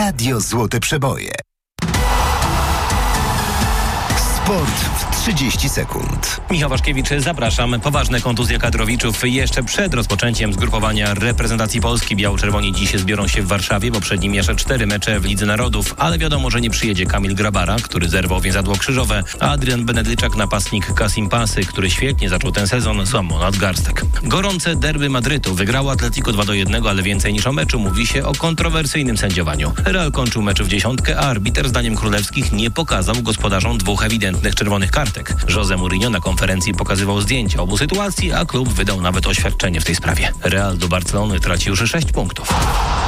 Radio Złote Przeboje. Sport w 30 sekund. Michał Waszkiewicz, zapraszam. Poważne kontuzje kadrowiczów jeszcze przed rozpoczęciem zgrupowania reprezentacji Polski. Biało-czerwoni dziś zbiorą się w Warszawie, bo przed nim jeszcze 4 mecze w Lidze Narodów, ale wiadomo, że nie przyjedzie Kamil Grabara, który zerwał więzadło krzyżowe, a Adrian Benedyczak, napastnik Kasim Pasy, który świetnie zaczął ten sezon, złamał nadgarstek. Gorące derby Madrytu. Wygrało Atletico 2-1, ale więcej niż o meczu mówi się o kontrowersyjnym sędziowaniu. Real kończył mecz w dziesiątkę, a arbiter zdaniem królewskich nie pokazał gospodarzom 2 ewidentnych czerwonych kartek. Jose Mourinho na konferencji pokazywał zdjęcia obu sytuacji, a klub wydał nawet oświadczenie w tej sprawie. Real do Barcelony traci już 6 punktów.